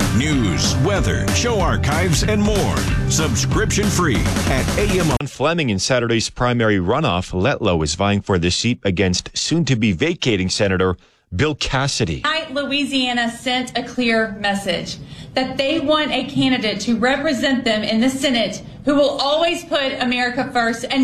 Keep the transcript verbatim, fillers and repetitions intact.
News, weather, show archives, and more. Subscription free at A M. Fleming in Saturday's primary runoff, Letlow is vying for the seat against soon-to-be vacating Senator Bill Cassidy. Tonight, Louisiana sent a clear message that they want a candidate to represent them in the Senate who will always put America first and